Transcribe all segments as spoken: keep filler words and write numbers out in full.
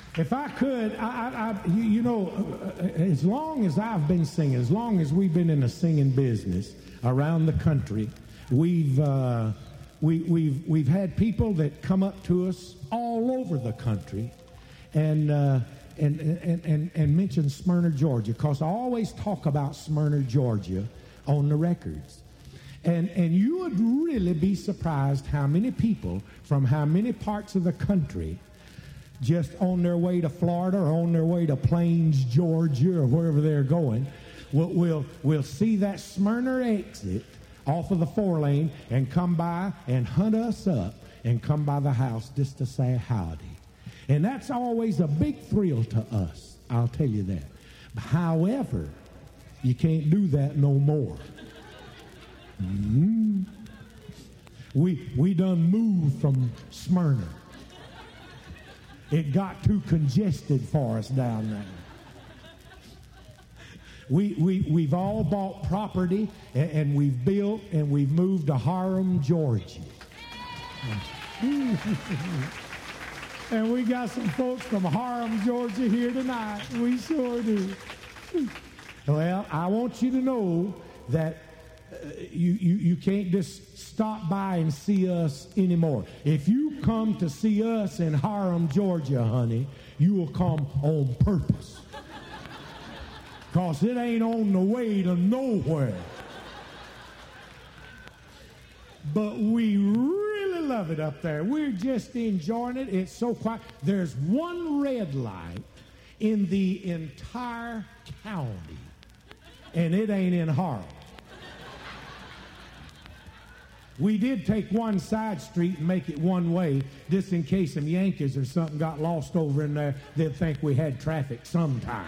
If I could, I, I, I you, you know, uh, as long as I've been singing, as long as we've been in the singing business around the country, we've uh, we, we've we've had people that come up to us all over the country, and uh, and, and and and mention Smyrna, Georgia, because I always talk about Smyrna, Georgia, on the records, and and you would really be surprised how many people from how many parts of the country, just on their way to Florida or on their way to Plains, Georgia, or wherever they're going, will will will see that Smyrna exit off of the four lane and come by and hunt us up and come by the house just to say howdy. And that's always a big thrill to us, I'll tell you that. However, you can't do that no more. Mm-hmm. We, we done moved from Smyrna. It got too congested for us down there. We, we, we've all bought property, and, and we've built, and we've moved to Harum, Georgia. And we got some folks from Harum, Georgia here tonight. We sure do. Well, I want you to know that uh, you, you, you can't just stop by and see us anymore. If you come to see us in Harum, Georgia, honey, you will come on purpose. Because it ain't on the way to nowhere. But we really love it up there. We're just enjoying it. It's so quiet. There's one red light in the entire county, and it ain't in Harum. We did take one side street and make it one way, just in case some Yankees or something got lost over in there. They'd think we had traffic sometime.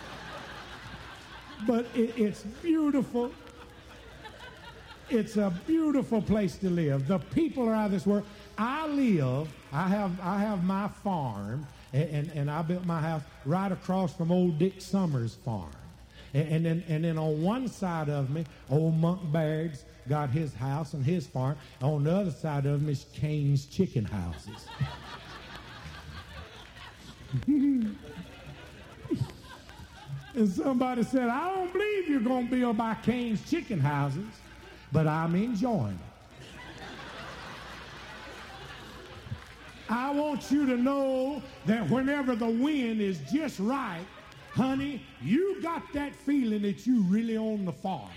But it, it's beautiful. It's a beautiful place to live. The people are out of this world. I live, I have I have my farm, and, and, and I built my house right across from old Dick Summers' farm. And, and, then, and then on one side of me, old Monk Baird's got his house and his farm. On the other side of me is Cain's chicken houses. And somebody said, I don't believe you're going to build by Cain's chicken houses, but I'm enjoying it. I want you to know that whenever the wind is just right, honey, you got that feeling that you really own the farm.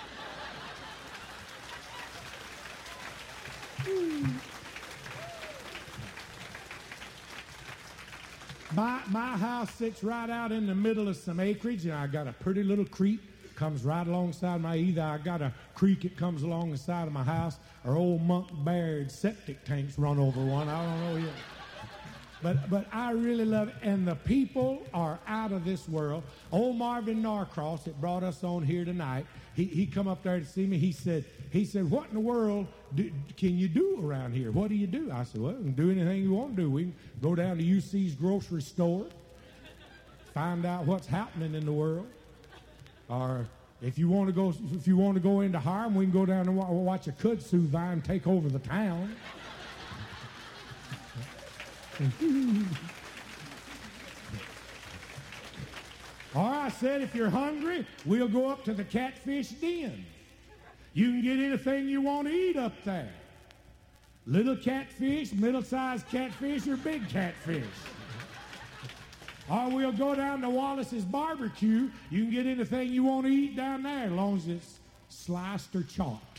My, my house sits right out in the middle of some acreage, and I got a pretty little creek comes right alongside my, either I got a creek that comes along the side of my house, or old Monk Baird septic tanks run over one. I don't know yet. But, but I really love it, and the people are out of this world. Old Marvin Norcross that brought us on here tonight, he, he come up there to see me. He said, he said, what in the world do, can you do around here? What do you do? I said, well, we can do anything you want to do. We can go down to U C's grocery store, find out what's happening in the world. Or if you want to go, if you want to go into Harum, we can go down and watch a kudzu vine take over the town. Or I said, if you're hungry, we'll go up to the catfish den. You can get anything you want to eat up there. Little catfish, middle-sized catfish, or big catfish. Or we'll go down to Wallace's Barbecue. You can get anything you want to eat down there as long as it's sliced or chopped.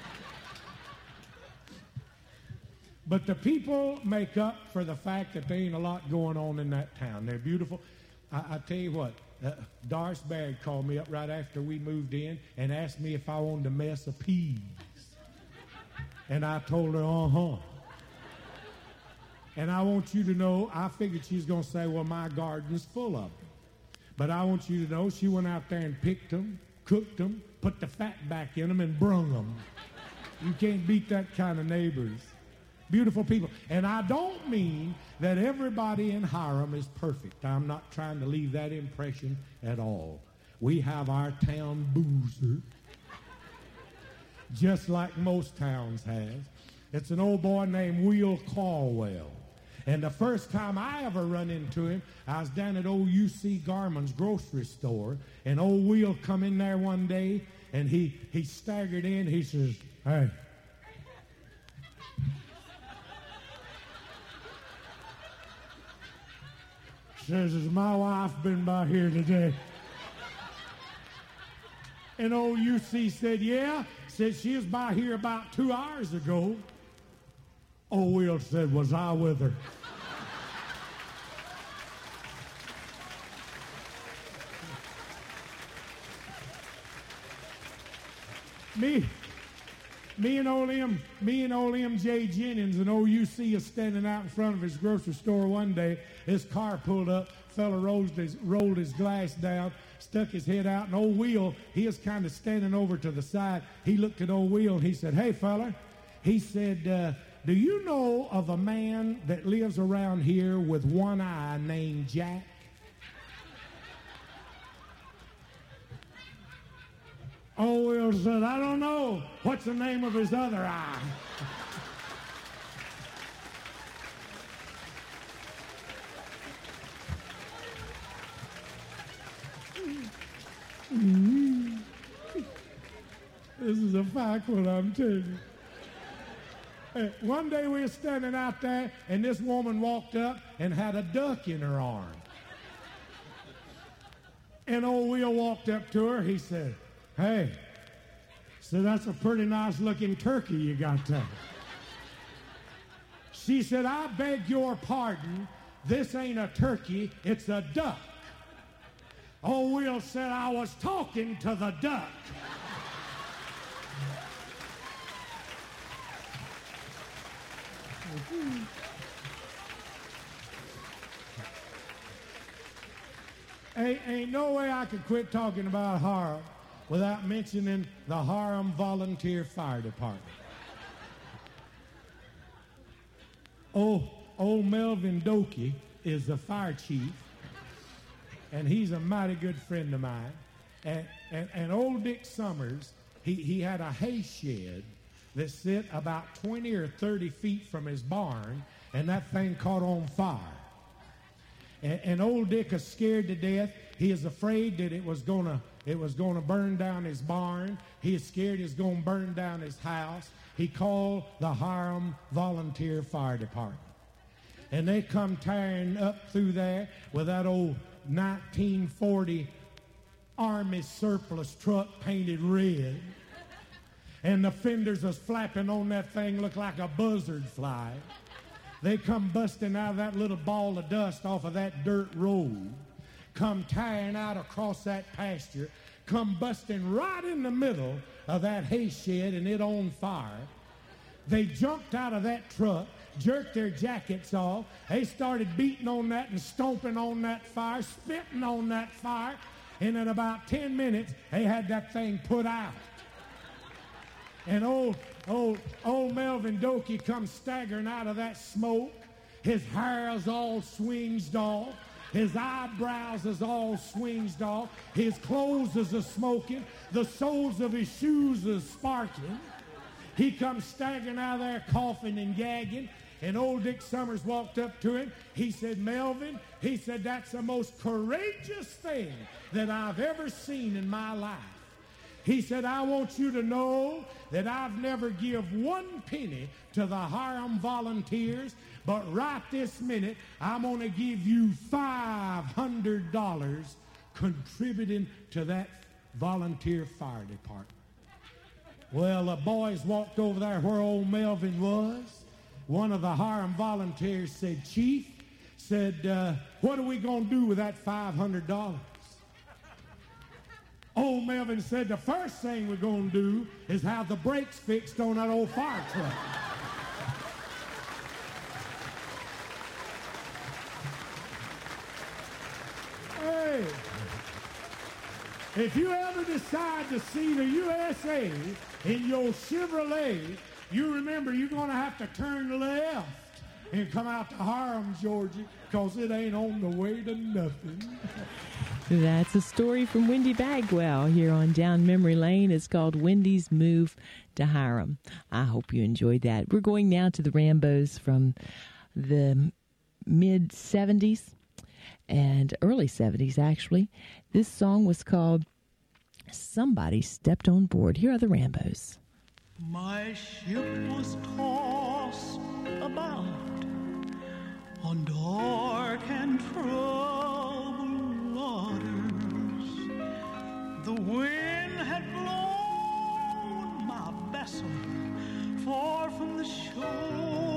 But the people make up for the fact that there ain't a lot going on in that town. They're beautiful. I, I tell you what, uh, Doris Baird called me up right after we moved in and asked me if I wanted a mess of peas. And I told her, uh-huh. And I want you to know, I figured she was going to say, well, my garden's full of them. But I want you to know she went out there and picked them, cooked them, put the fat back in them, and brung them. You can't beat that kind of neighbors. Beautiful people. And I don't mean that everybody in Harum is perfect. I'm not trying to leave that impression at all. We have our town boozer, just like most towns have. It's an old boy named Will Caldwell. And the first time I ever run into him, I was down at old U C Garman's grocery store, and old Will come in there one day, and he, he staggered in. He says, "Hey, says, has my wife been by here today?" And old U C said, "Yeah." Said, "She was by here about two hours ago." Old Will said, "Was I with her?" me, me and old M, me and old M J Jennings and old U C is standing out in front of his grocery store one day. His car pulled up. Fella rolled his, rolled his glass down, stuck his head out, and old Will, he was kind of standing over to the side. He looked at old Will, and he said, "Hey, fella," he said, uh, "do you know of a man that lives around here with one eye named Jack?" Old Will said, "I don't know. What's the name of his other eye?" Mm-hmm. This is a fact, what I'm telling you. Hey, one day we were standing out there, and this woman walked up and had a duck in her arm. And old Will walked up to her. He said, "Hey," said, "that's a pretty nice-looking turkey you got there." She said, "I beg your pardon. This ain't a turkey. It's a duck." Old Will said, "I was talking to the duck." ain't, ain't no way I could quit talking about Harlem without mentioning the Harlem Volunteer Fire Department. Oh, old Melvin Doakey is the fire chief, and he's a mighty good friend of mine. And, and, and old Dick Summers, he, he had a hay shed that sit about twenty or thirty feet from his barn, and that thing caught on fire. And, and old Dick is scared to death. He is afraid that it was gonna it was gonna burn down his barn. He is scared it's gonna burn down his house. He called the Hiram Volunteer Fire Department. And they come tearing up through there with that old nineteen forty Army surplus truck painted red. And the fenders was flapping on that thing, looked like a buzzard fly. They come busting out of that little ball of dust off of that dirt road, come tearing out across that pasture, come busting right in the middle of that hay shed, and it on fire. They jumped out of that truck, jerked their jackets off. They started beating on that and stomping on that fire, spitting on that fire. And in about ten minutes, they had that thing put out. And old, old, old Melvin Doakey comes staggering out of that smoke. His hair is all swinged off. His eyebrows is all swinged off. His clothes is a smoking. The soles of his shoes is sparking. He comes staggering out of there coughing and gagging. And old Dick Summers walked up to him. He said, "Melvin," he said, "that's the most courageous thing that I've ever seen in my life." He said, "I want you to know that I've never give one penny to the Hiram Volunteers, but right this minute, I'm going to give you five hundred dollars contributing to that volunteer fire department." Well, the boys walked over there where old Melvin was. One of the Hiram Volunteers said, "Chief," said, uh, "what are we going to do with that five hundred dollars? Old Melvin said, "The first thing we're going to do is have the brakes fixed on that old fire truck." Hey, if you ever decide to see the U S A in your Chevrolet, you remember you're going to have to turn left and come out to Hiram, Georgia, because it ain't on the way to nothing. That's a story from Wendy Bagwell here on Down Memory Lane. It's called Wendy's Move to Hiram. I hope you enjoyed that. We're going now to the Rambos from the mid seventies and early seventies, actually. This song was called Somebody Stepped on Board. Here are the Rambos. My ship was tossed about on dark and troubled waters. The wind had blown my vessel far from the shore.